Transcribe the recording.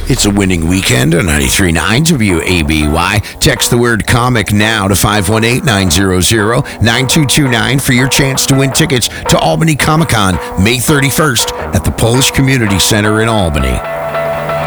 It's a winning weekend on 93.9 WABY. Text the word comic now to 518-900-9229 for your chance to win tickets to Albany Comic Con May 31st at the Polish Community Center in Albany.